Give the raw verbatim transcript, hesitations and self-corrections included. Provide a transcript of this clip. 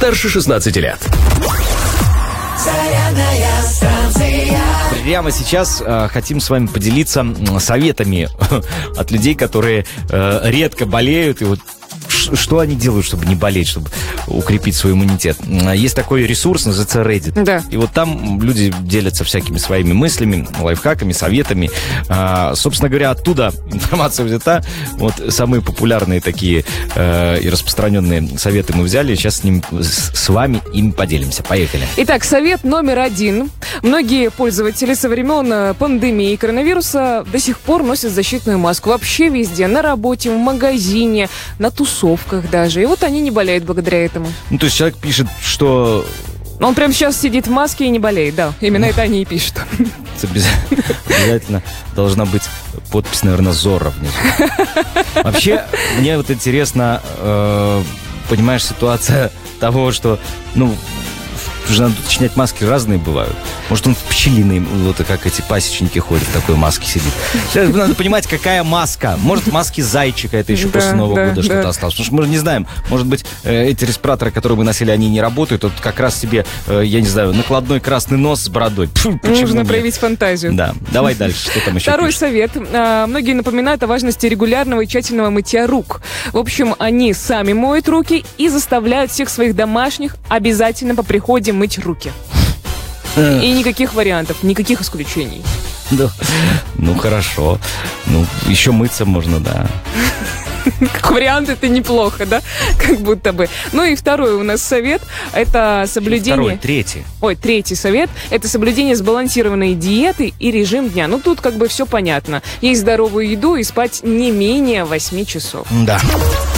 старше шестнадцати лет. Прямо сейчас э, хотим с вами поделиться советами от людей, которые э, редко болеют, и вот что они делают, чтобы не болеть, чтобы укрепить свой иммунитет. Есть такой ресурс, называется Reddit. Да. И вот там люди делятся всякими своими мыслями, лайфхаками, советами. А, собственно говоря, оттуда информация взята. Вот самые популярные такие э, и распространенные советы мы взяли. Сейчас с, ним, с, с вами им поделимся. Поехали. Итак, совет номер один. Многие пользователи со времен пандемии коронавируса до сих пор носят защитную маску. Вообще везде. На работе, в магазине, на тусовках даже. И вот они не болеют благодаря этому. Ну, то есть человек пишет, что... Он прямо сейчас сидит в маске и не болеет, да. Именно это они и пишут. Обязательно должна быть подпись, наверное, Зорро внизу. Вообще, мне вот интересно, э, понимаешь, ситуация того, что, ну, надо уточнять, маски разные бывают. Может, он в пчелиной, вот как эти пасечники ходят, в такой маске сидит. Надо понимать, какая маска. Может, маски зайчика, это еще да, после Нового да, года да. что-то осталось. Потому что мы не знаем, может быть, эти респираторы, которые мы носили, они не работают. Вот как раз себе, я не знаю, накладной красный нос с бородой. Фу, нужно нет? проявить фантазию. Да, давай дальше, что там еще Второй пишут? совет. А, многие напоминают о важности регулярного и тщательного мытья рук. В общем, они сами моют руки и заставляют всех своих домашних обязательно по приходе мыть руки. И никаких вариантов, никаких исключений. Да. Ну, хорошо. Ну, еще мыться можно, да. Как вариант, это неплохо, да? Как будто бы. Ну и второй у нас совет – это соблюдение... Второй, третий. Ой, третий совет – это соблюдение сбалансированной диеты и режим дня. Ну, тут как бы все понятно. Есть здоровую еду и спать не менее восьми часов. Да.